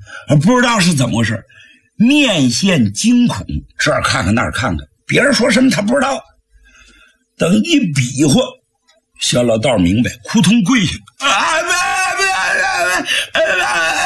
不知道是怎么回事，面现惊恐，这儿看看那儿看看，别人说什么他不知道。等一比划，小老道明白，扑通跪下。